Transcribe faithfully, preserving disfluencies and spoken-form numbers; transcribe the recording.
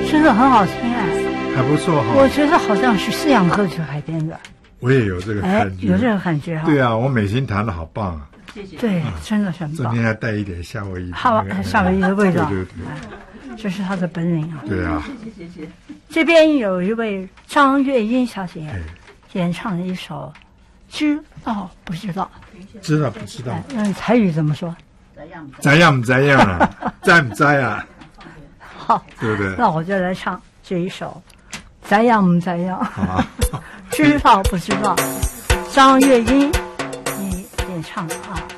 真的很好听哎， 还不错哈。 我觉得好像是西洋歌曲改编的。 我也有这个哎感，觉， 有这个感觉哈。 对啊，我美心弹的好棒啊。 谢谢。对，真的是很棒。 中间还带一点夏威夷， 好，夏威夷的味道。 对对对， 这是他的本领啊。 对啊。 谢谢谢谢。这边有一位张月英小姐演唱了一首《知道不知道》。 知道不知道？ 嗯，台语怎么说？ 怎样不怎样啊？在不在啊？ 好， 对不对？ 那我就来唱这一首《怎样不怎样》。 好， 知道不知道？张月英，你演唱啊。